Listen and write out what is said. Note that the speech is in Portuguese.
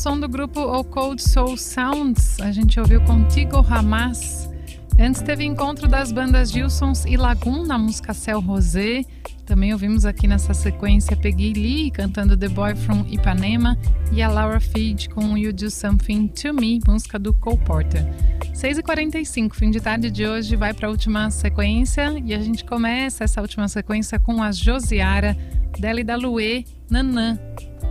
som do grupo O Cold Soul Sounds, a gente ouviu Contigo Jamás. Antes teve encontro das bandas Gilsons e Lagoon na música Céu Rosé. Também ouvimos aqui nessa sequência Peggy Lee cantando The Boy From Ipanema e a Laura Feed com You Do Something To Me, música do Cole Porter. 6h45, fim de tarde de hoje, vai para a última sequência e a gente começa essa última sequência com a Josiara, dela e da Luê, Nanã.